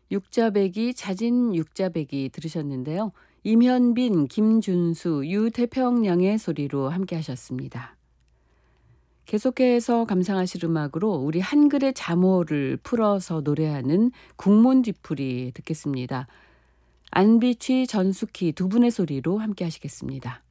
육자배기, 자진 육자배기 들으셨는데요. 임현빈, 김준수, 유태평양의 소리로 함께 하셨습니다. 계속해서 감상하실 음악으로 우리 한글의 자모를 풀어서 노래하는 국문뒤풀이 듣겠습니다. 안비취, 전숙희 두 분의 소리로 함께 하시겠습니다.